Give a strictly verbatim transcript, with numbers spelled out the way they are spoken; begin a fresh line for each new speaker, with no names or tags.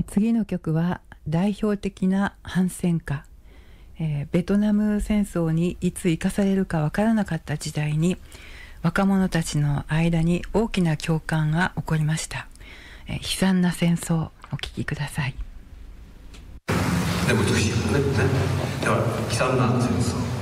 次の曲は代表的な反戦歌、えー、ベトナム戦争にいつ生かされるかわからなかった時代に若者たちの間に大きな共感が起こりました。えー、悲惨な戦争、お聴きください。
でも美しいよね。だから悲惨な戦争